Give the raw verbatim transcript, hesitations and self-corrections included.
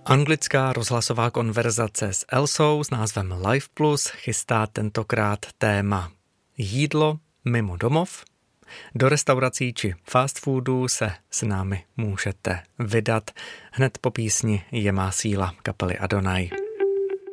Anglická rozhlasová konverzace s Elsou s názvem Life Plus chystá tentokrát téma jídlo mimo domov. Do restaurací či fast foodů se s námi můžete vydat hned po písni Je má síla kapely Adonai.